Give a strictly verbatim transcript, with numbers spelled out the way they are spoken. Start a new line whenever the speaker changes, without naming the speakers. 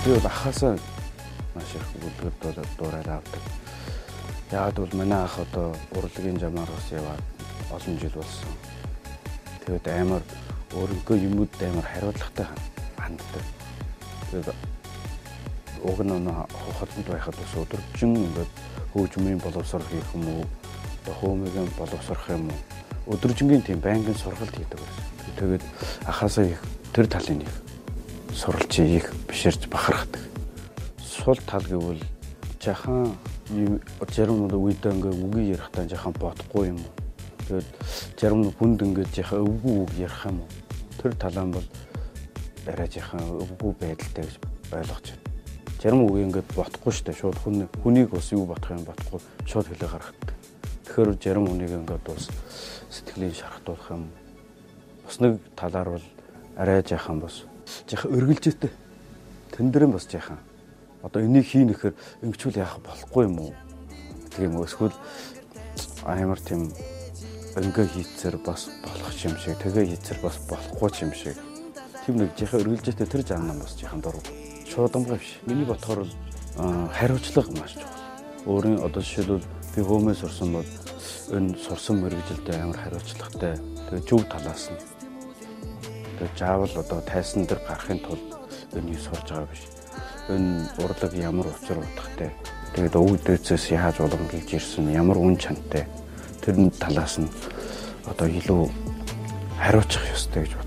Би бол ахаасаа маш их үлгэр дуурайд авдаг. Яагаад бол манай ах одоо урлагийн жамаар бас яваад олон жил болсон. Тэгээд амар өөрөнгөө юмуд амар хариуцлагатай ханддаг. Тэгээд уг нь хотод байхад бас өдөржин ингээд хөгжмийн боловсрол хийх юм уу, хөөмөгийн боловсрох юм уу, өдөржингийн тийм байнгын сургалт хийдэг байсан. Тэгээд ахаасаа их тэр талын их суралж их биширж бахархдаг. Сул тал гэвэл жахан зарим үедээ ингээд үгүй ярихдаа жахан бодохгүй юм уу. Тэгээд зарим хүнд ингээд жахан өвгүү үг ярих юм уу. Тэр талаан бол арай жахан өвгүү байдалтай гэж ойлгож байна. Зарим үг ингээд бодохгүй шүү дээ. Шууд хүн хүнийг бас юу бодох юм бодохгүй шууд хэлээ гаргадаг. Тэгэхээр зарим хүнийг ингээд бас сэтгэлийн шархтуулах юм. Бас нэг талаар бол арай жахан бас жахан өргөлжтэй. Тэн дээр нь бас жахан одоо энийг хийнэхээр ингэчүүл яах болохгүй юм уу? Тийм үү? Эсвэл амар тийм ингээ хийцээр бас болох юм шиг, тэгээ хийцээр бас болохгүй юм шиг. Тийм нэг жахан өргөлжтэй тэр жаннаа бас жахан дург. Шуудамгай биш. Миний ботхоор бол хариуцлага маш чухал. Өөрийн одоо жишээлбэл би хөөмөө сурсан бол энэ сурсан мэрэгжилдээ амар хариуцлагатай. Тэгээ зөв талаас нь. Тэгээ заавал одоо тайсан дээр гарахын тулд энийг сурж байгаа биш. Энэ урлаг ямар учир утгатай. Тэгээд өвгдөөцөөс яаж уламжилж ирсэн, ямар үн чанартай. Тэр талаас нь одоо илүү хариуцах ёстой гэж